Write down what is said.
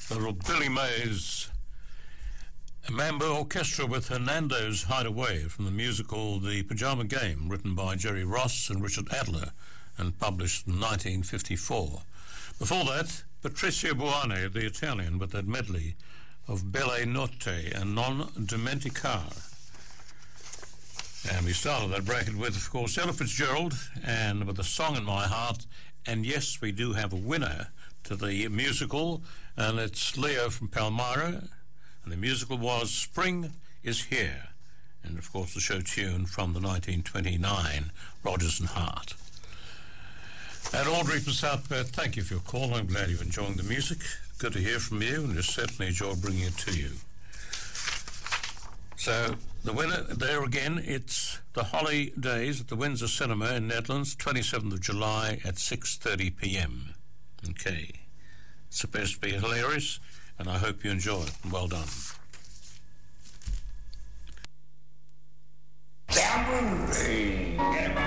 Little Billy Mays Mambo Orchestra with Hernando's Hideaway from the musical The Pajama Game, written by Jerry Ross and Richard Adler and published in 1954. Before that, Patrizio Buoni, the Italian, with that medley of Belle Notte and Non Dimenticar. And we started that bracket with, of course, Ella Fitzgerald and with A Song in My Heart. And yes, we do have a winner to the musical, and it's Leo from Palmyra. And the musical was Spring is Here. And, of course, the show tune from the 1929 Rodgers and Hart. And Audrey from South Perth, thank you for your call. I'm glad you're enjoying the music. Good to hear from you, and we certainly enjoy bringing it to you. So, the winner there again, it's The Holidays at the Windsor Cinema in Netherlands, 27th of July at 6:30 p.m. Okay. It's supposed to be hilarious, and I hope you enjoy it. Well done.